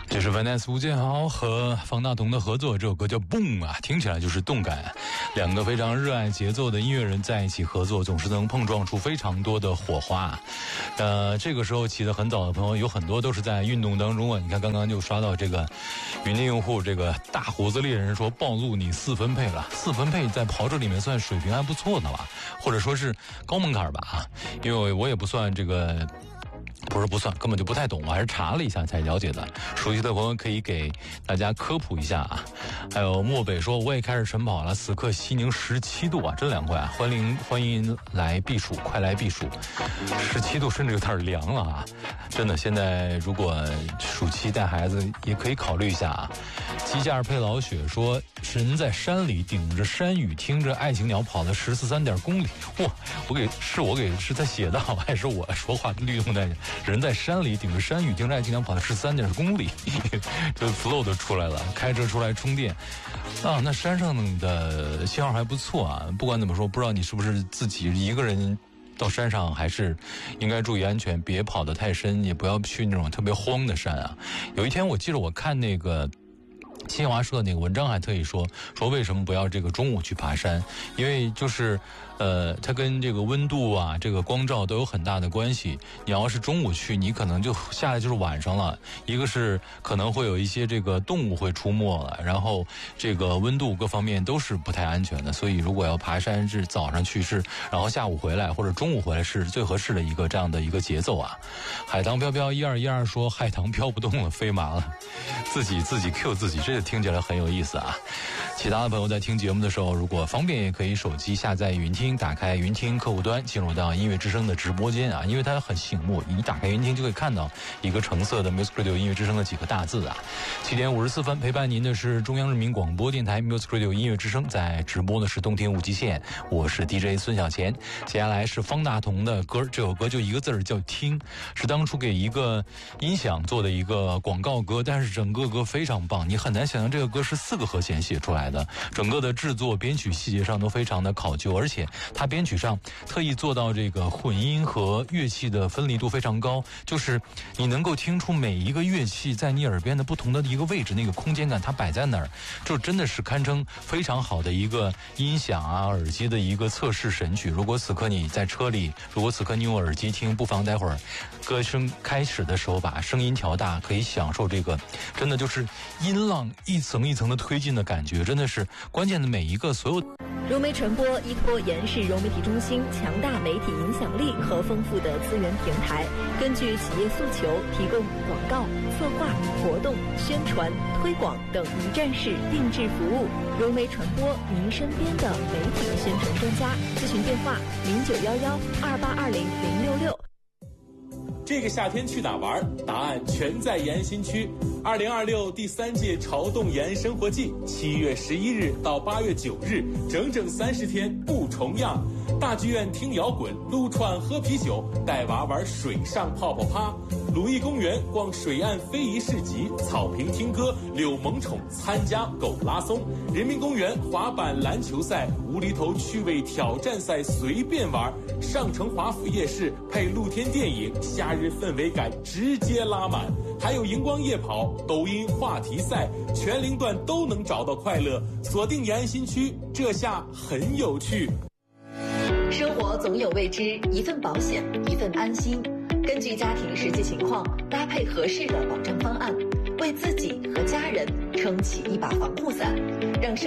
这是 Vanessa 吴建豪和方大同的合作，这首歌叫 Boom 啊，听起来就是动感。两个非常热爱节奏的音乐人在一起合作，总是能碰撞出非常多的火花。这个时候起得很早的朋友有很多都是在运动当中啊。你看刚刚就刷到这个云听用户这个大胡子猎人说暴露你4分配了，4分配在跑者里面算水平还不错的吧，或者说是高门槛吧啊，因为我也不算这个。不算，根本就不太懂，我还是查了一下才了解的。熟悉的朋友可以给大家科普一下啊。还有漠北说我也开始晨跑了，此刻西宁17度啊，真凉快啊！欢迎来避暑，快来避暑。17度甚至有点凉了啊！真的，现在如果暑期带孩子也可以考虑一下啊。机架配老雪说人在山里顶着山雨听着爱情鸟跑了14.3公里，哇！是他写的好还是我说话律动在？人在山里顶着山雨听着爱情鸟跑了13.公里，这 flow 都出来了，开车出来充电啊！那山上的信号还不错啊。不管怎么说，不知道你是不是自己一个人到山上，还是应该注意安全，别跑得太深，也不要去那种特别荒的山啊。有一天我记得我看那个新华社那个文章还特意说为什么不要这个中午去爬山，因为就是它跟这个温度啊这个光照都有很大的关系。你要是中午去，你可能就下来就是晚上了，一个是可能会有一些这个动物会出没了，然后这个温度各方面都是不太安全的。所以如果要爬山是早上去是，然后下午回来或者中午回来是最合适的一个这样的一个节奏啊。海棠飘飘1212说海棠飘不动了，飞麻了，自己 Q 自己，这个听起来很有意思啊。其他的朋友在听节目的时候，如果方便也可以手机下载云听，打开云听客户端，进入到音乐之声的直播间啊。因为它很醒目，一打开云听就可以看到一个橙色的 Music Radio 音乐之声的几个大字啊。7点54分陪伴您的是中央人民广播电台 Music Radio 音乐之声，在直播的是动听无极限，我是 DJ 孙小钱。接下来是方大同的歌，这首歌就一个字叫听，是当初给一个音响做的一个广告歌，但是整个歌非常棒，你很难想象这个歌是4个和弦写出来的，整个的制作编曲细节上都非常的考究，而且它编曲上特意做到这个混音和乐器的分离度非常高，就是你能够听出每一个乐器在你耳边的不同的一个位置，那个空间感它摆在哪儿，就真的是堪称非常好的一个音响啊耳机的一个测试神曲。如果此刻你在车里，如果此刻你用耳机听，不妨待会儿歌声开始的时候把声音调大，可以享受这个真的就是音浪一层一层的推进的感觉，真的是关键的每一个所有。 融媒传播依托延世融媒体中心强大媒体影响力和丰富的资源平台，根据企业诉求提供广告、策划、活动、宣传、推广等一站式定制服务。融媒传播，您身边的媒体宣传专家。咨询电话091128200666。 这个夏天去哪玩？答案全在延新区。2026第3届潮动延安生活季，7月11日到8月9日，整整30天不重样。大剧院听摇滚，撸串喝啤酒，带娃玩水上泡泡趴。鲁艺公园逛水岸非遗市集，草坪听歌，遛萌宠，参加狗拉松。人民公园滑板篮球赛，无厘头趣味挑战赛随便玩。上城华府夜市配露天电影，夏日氛围感直接拉满。还有荧光夜跑、抖音话题赛，全龄段都能找到快乐。锁定延安新区，这下很有趣。 生活总有未知，一份保险，一份安心。根据家庭实际情况，搭配合适的保障方案，为自己和家人撑起一把防护伞，让生